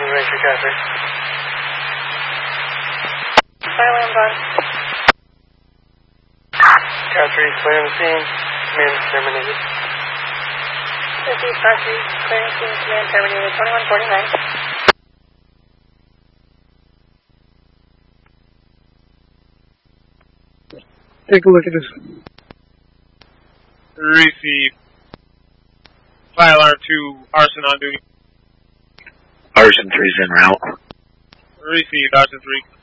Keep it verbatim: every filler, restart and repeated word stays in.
Ranger Catherine. Silent on. Catherine, clear the scene. Command terminated. Received Catherine, clear the scene. Command terminated. twenty-one forty-nine. Take a look at this. Receive. Fire alarm two, arson on duty. Arson three's en route. Received, arson three.